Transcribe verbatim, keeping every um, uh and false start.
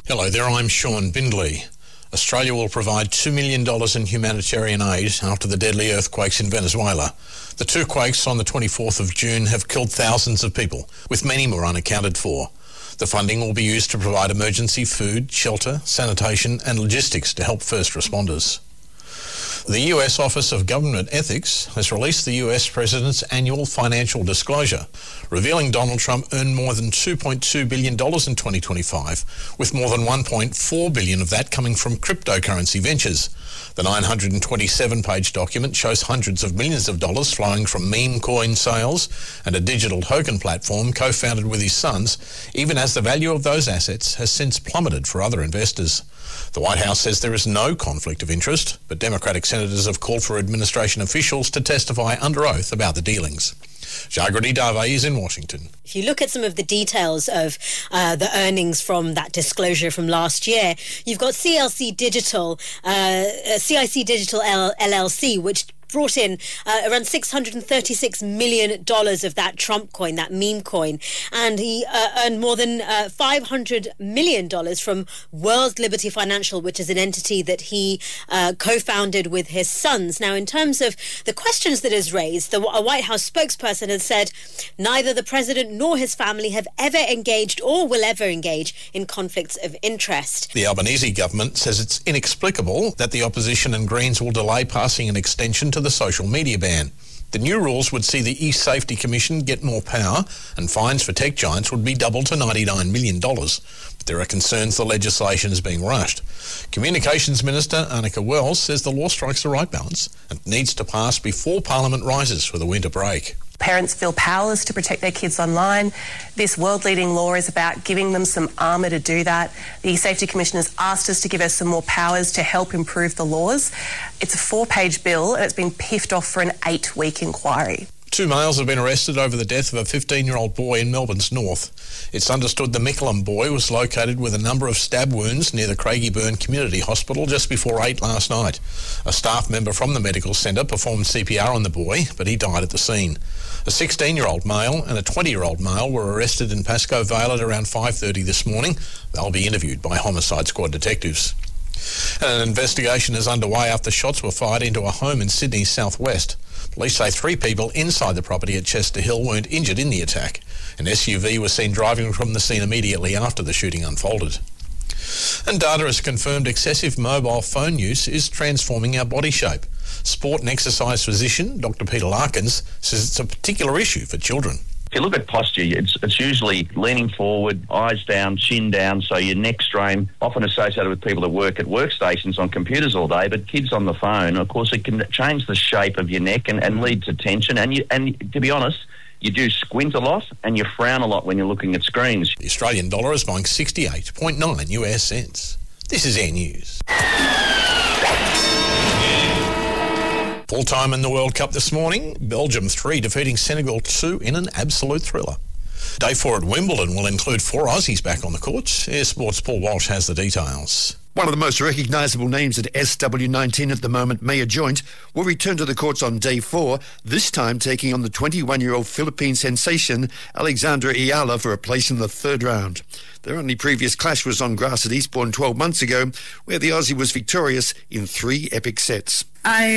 Hello there, I'm Sean Bindley. Australia will provide two million dollars in humanitarian aid after the deadly earthquakes in Venezuela. The two quakes on the twenty-fourth of June have killed thousands of people, with many more unaccounted for. The funding will be used to provide emergency food, shelter, sanitation and logistics to help first responders. The U S Office of Government Ethics has released the U S President's annual financial disclosure, revealing Donald Trump earned more than two point two billion dollars in twenty twenty-five, with more than one point four billion dollars of that coming from cryptocurrency ventures. The nine hundred twenty-seven page document shows hundreds of millions of dollars flowing from meme coin sales and a digital token platform co-founded with his sons, even as the value of those assets has since plummeted for other investors. The White House says there is no conflict of interest, but Democratic senators have called for administration officials to testify under oath about the dealings. Jagrati Dave is in Washington. If you look at some of the details of uh, the earnings from that disclosure from last year, you've got C L C Digital, uh, C I C Digital L L C, which brought in uh, around six hundred thirty-six million dollars of that Trump coin, that meme coin, and he uh, earned more than uh, five hundred million dollars from World Liberty Financial, which is an entity that he uh, co-founded with his sons. Now, in terms of the questions that is raised, the a White House spokesperson has said neither the president nor his family have ever engaged or will ever engage in conflicts of interest. The Albanese government says it's inexplicable that the opposition and Greens will delay passing an extension to the social media ban. The new rules would see the E-Safety Commission get more power, and fines for tech giants would be doubled to ninety-nine million dollars. But there are concerns the legislation is being rushed. Communications Minister Annika Wells says the law strikes the right balance and needs to pass before Parliament rises for the winter break. Parents feel powerless to protect their kids online. This world-leading law is about giving them some armour to do that. The Safety Commission has asked us to give us some more powers to help improve the laws. It's a four-page bill and it's been piffed off for an eight-week inquiry. Two males have been arrested over the death of a fifteen-year-old boy in Melbourne's north. It's understood the Mickleham boy was located with a number of stab wounds near the Craigieburn Community Hospital just before eight last night. A staff member from the medical centre performed C P R on the boy, but he died at the scene. A sixteen-year-old male and a twenty-year-old male were arrested in Pascoe Vale at around five thirty this morning. They'll be interviewed by Homicide Squad detectives. And an investigation is underway after shots were fired into a home in Sydney's southwest. Police say three people inside the property at Chester Hill weren't injured in the attack. An S U V was seen driving from the scene immediately after the shooting unfolded. And data has confirmed excessive mobile phone use is transforming our body shape. Sport and exercise physician Doctor Peter Larkins says it's a particular issue for children. If you look at posture, it's, it's usually leaning forward, eyes down, chin down, so your neck strain, often associated with people that work at workstations on computers all day, but kids on the phone, of course, it can change the shape of your neck and, and lead to tension. And, you, and to be honest, you do squint a lot and you frown a lot when you're looking at screens. The Australian dollar is buying sixty-eight point nine U S cents. This is Air News. Full time in the World Cup this morning. Belgium three defeating Senegal two in an absolute thriller. Day four at Wimbledon will include four Aussies back on the courts. Air Sports' Paul Walsh has the details. One of the most recognisable names at S W nineteen at the moment, Maya Joint, will return to the courts on day four, this time taking on the twenty-one-year-old Philippine sensation Alexandra Ayala for a place in the third round. Their only previous clash was on grass at Eastbourne twelve months ago, where the Aussie was victorious in three epic sets. I